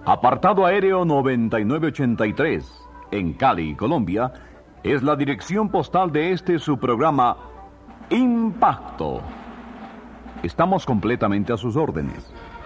Apartado aéreo 9983, en Cali, Colombia, es la dirección postal de este su programa Impacto. Estamos completamente a sus órdenes.